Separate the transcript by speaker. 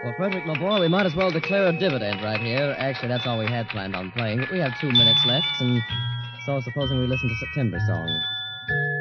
Speaker 1: Well, Frederick, my boy, we might as well declare a dividend right here. Actually, that's all we had planned on playing, but we have 2 minutes left, and so supposing we listen to September Song.